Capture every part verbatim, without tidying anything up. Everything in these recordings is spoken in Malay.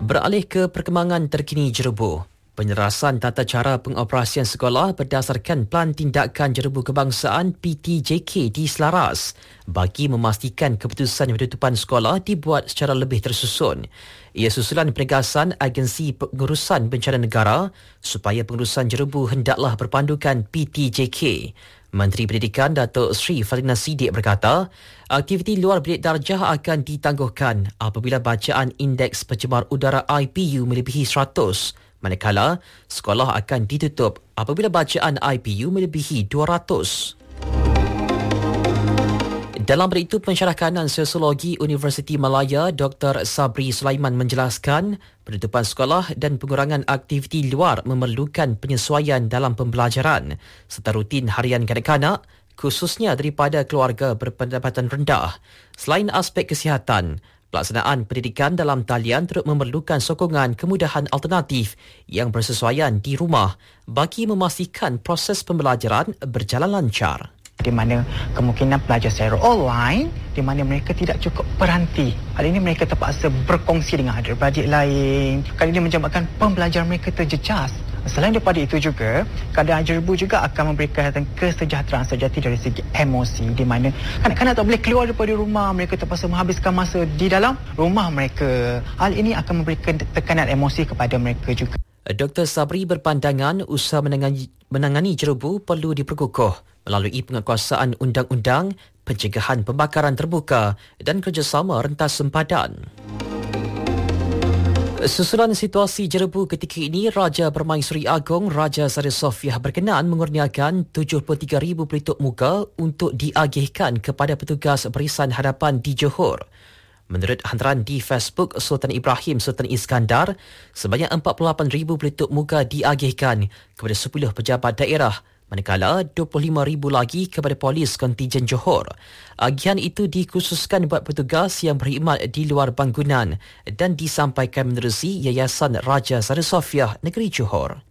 Beralih ke perkembangan terkini Jerebu. Penyerasan tata cara pengoperasian sekolah berdasarkan Pelan Tindakan Jerebu Kebangsaan P T J K diselaras bagi memastikan keputusan penutupan sekolah dibuat secara lebih tersusun. Ia susulan penegasan Agensi Pengurusan Bencana Negara supaya pengurusan Jerebu hendaklah berpandukan P T J K. Menteri Pendidikan Datuk Seri Fadlina Siddiq berkata, aktiviti luar bilik darjah akan ditangguhkan apabila bacaan Indeks Pencemar Udara I P U melebihi seratus, manakala sekolah akan ditutup apabila bacaan I P U melebihi dua ratus. Dalam berita pensyarah kanan Sosiologi Universiti Malaya, Doktor Sabri Sulaiman menjelaskan, penutupan sekolah dan pengurangan aktiviti luar memerlukan penyesuaian dalam pembelajaran serta rutin harian kanak-kanak, khususnya daripada keluarga berpendapatan rendah. Selain aspek kesihatan, pelaksanaan pendidikan dalam talian turut memerlukan sokongan kemudahan alternatif yang bersesuaian di rumah bagi memastikan proses pembelajaran berjalan lancar. Di mana kemungkinan belajar secara online, di mana mereka tidak cukup berhenti. Hal ini mereka terpaksa berkongsi dengan adik-beradik lain. Kali ini menyebabkan pembelajaran mereka terjejas. Selain daripada itu juga, keadaan Jerebu juga akan memberikan kesejahteraan sejati dari segi emosi, di mana kanak-kanak tak boleh keluar daripada rumah, mereka terpaksa menghabiskan masa di dalam rumah mereka. Hal ini akan memberikan tekanan emosi kepada mereka juga. Doktor Sabri berpandangan usaha menangani, menangani Jerebu perlu diperkukuh melalui penguatkuasaan undang-undang, pencegahan pembakaran terbuka dan kerjasama rentas sempadan. Susulan situasi Jerebu ketika ini, Raja Permaisuri Agong Raja Sari Sofiah berkenan mengurniakan tujuh puluh tiga ribu pelituk muka untuk diagihkan kepada petugas barisan hadapan di Johor. Menurut hantaran di Facebook Sultan Ibrahim Sultan Iskandar, sebanyak empat puluh lapan ribu pelituk muka diagihkan kepada sepuluh pejabat daerah, manakala dua puluh lima ribu lagi kepada polis kontijen Johor. Agihan itu dikhususkan buat petugas yang berkhidmat di luar bangunan dan disampaikan menerusi Yayasan Raja Sari Sofiah Negeri Johor.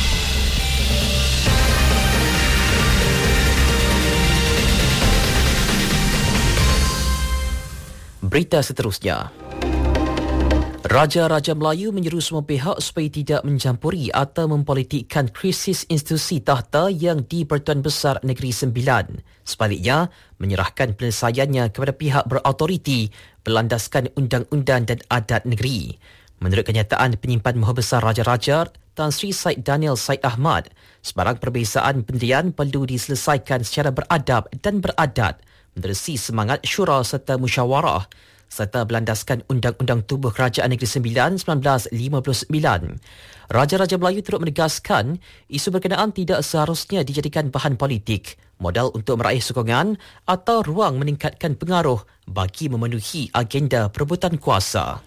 Berita seterusnya. Raja-Raja Melayu menyeru semua pihak supaya tidak mencampuri atau mempolitikkan krisis institusi takhta yang di Pertuan Besar Negeri Sembilan. Sebaliknya, menyerahkan penyelesaiannya kepada pihak berautoriti berlandaskan undang-undang dan adat negeri. Menurut kenyataan penyimpan Maha Besar Raja-Raja, Tan Sri Said Daniel Said Ahmad, sebarang perbezaan pendirian perlu diselesaikan secara beradab dan beradat, menerusi semangat syura serta musyawarah, serta berlandaskan Undang-Undang Tubuh Kerajaan Negeri Sembilan seribu sembilan ratus lima puluh sembilan. Raja-Raja Melayu turut menegaskan isu berkenaan tidak seharusnya dijadikan bahan politik, modal untuk meraih sokongan atau ruang meningkatkan pengaruh bagi memenuhi agenda perebutan kuasa.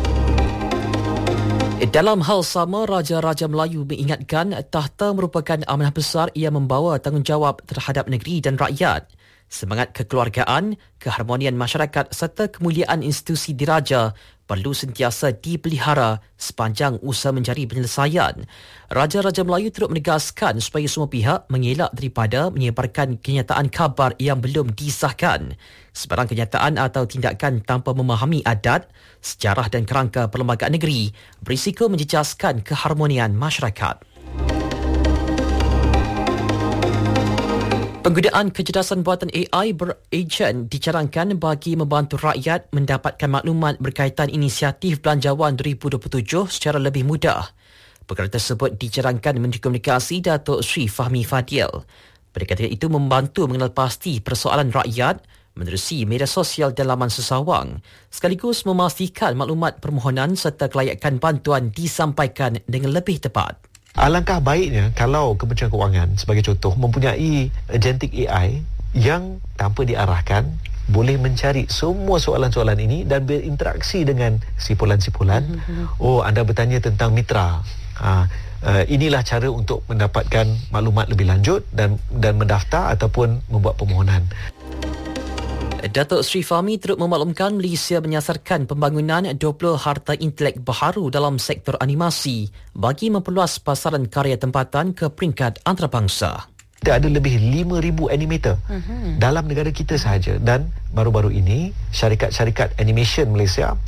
Dalam hal sama, Raja-Raja Melayu mengingatkan takhta merupakan amanah besar yang membawa tanggungjawab terhadap negeri dan rakyat. Semangat kekeluargaan, keharmonian masyarakat serta kemuliaan institusi diraja perlu sentiasa dipelihara sepanjang usaha mencari penyelesaian. Raja-Raja Melayu turut menegaskan supaya semua pihak mengelak daripada menyebarkan kenyataan khabar yang belum disahkan. Sebarang kenyataan atau tindakan tanpa memahami adat, sejarah dan kerangka perlembagaan negeri berisiko menjejaskan keharmonian masyarakat. Penggunaan kecerdasan buatan A I beragen dicarangkan bagi membantu rakyat mendapatkan maklumat berkaitan inisiatif Belanjawan dua ribu dua puluh tujuh secara lebih mudah. Perkara tersebut dicarangkan Menteri Komunikasi Datuk Sri Fahmi Fadil. Perkara itu membantu mengenal pasti persoalan rakyat menerusi media sosial dan laman sesawang, sekaligus memastikan maklumat permohonan serta kelayakan bantuan disampaikan dengan lebih tepat. Alangkah baiknya kalau Kementerian Kewangan sebagai contoh mempunyai agentic A I yang tanpa diarahkan boleh mencari semua soalan-soalan ini dan berinteraksi dengan sipulan-sipulan. Oh, anda bertanya tentang mitra. Ha, uh, inilah cara untuk mendapatkan maklumat lebih lanjut dan dan mendaftar ataupun membuat permohonan. Datuk Seri Fahmi turut memaklumkan Malaysia menyasarkan pembangunan dua puluh harta intelek baharu dalam sektor animasi bagi memperluas pasaran karya tempatan ke peringkat antarabangsa. Kita ada lebih lima ribu animator uh-huh. dalam negara kita sahaja, dan baru-baru ini syarikat-syarikat animation Malaysia